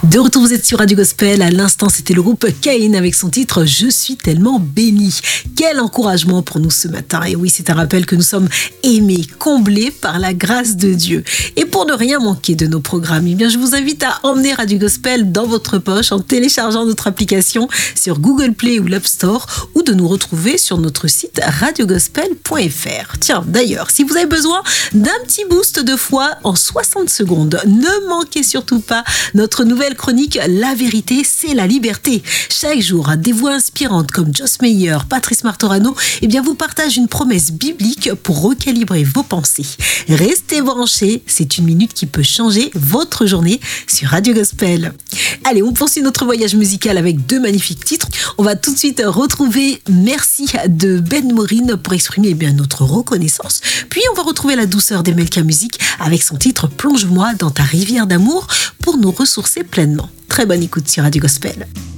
De retour, vous êtes sur Radio Gospel. À l'instant, c'était le groupe Cain avec son titre « Je suis tellement béni ». Quel encouragement pour nous ce matin. Et oui, c'est un rappel que nous sommes aimés, comblés par la grâce de Dieu. Et pour ne rien manquer de nos programmes, eh bien, je vous invite à emmener Radio Gospel dans votre poche en téléchargeant notre application sur Google Play ou l'App Store, ou de nous retrouver sur notre site radiogospel.fr. Tiens, d'ailleurs, si vous avez besoin d'un petit boost de foi en 60 secondes, ne manquez surtout pas notre nouvelle chronique « La vérité, c'est la liberté ». Chaque jour, des voix inspirantes comme Joss Meyer, Patrice Martorano, eh bien, vous partagent une promesse biblique pour recalibrer vos pensées. Restez branchés, c'est une minute qui peut changer votre journée sur Radio Gospel. Allez, on poursuit notre voyage musical avec deux magnifiques titres. On va tout de suite retrouver « Merci » de Ben Maureen pour exprimer eh bien, notre reconnaissance. Puis on va retrouver la douceur d'Emelka Musique avec son titre « Plonge-moi dans ta rivière d'amour » pour nous ressourcer pleinement. Très bonne écoute sur Radio Gospel.